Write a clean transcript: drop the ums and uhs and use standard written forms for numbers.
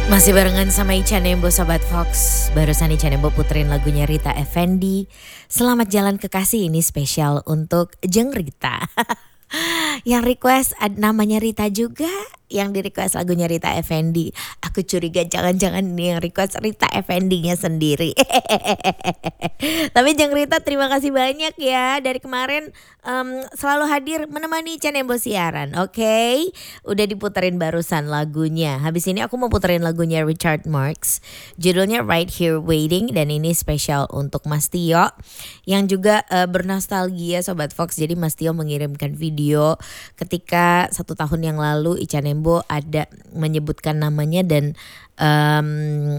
Masih barengan sama Ica Nembo Sobat Fox. Barusan Ica Nembo puterin lagunya Rita Effendy. Selamat Jalan Kekasih, ini spesial untuk Jeng Rita. Yang request namanya Rita juga, yang di request lagunya Rita Effendy. Aku curiga jangan-jangan ini yang request Rita Effendy-nya sendiri. Tapi Jeng Rita terima kasih banyak ya, dari kemarin selalu hadir menemani Ica Nembo siaran. Oke, udah diputerin barusan lagunya. Habis ini aku mau puterin lagunya Richard Marx, judulnya Right Here Waiting, dan ini spesial untuk Mas Tio yang juga bernostalgia Sobat Fox. Jadi Mas Tio mengirimkan video ketika 1 tahun yang lalu Ica Nembo ada menyebutkan namanya dan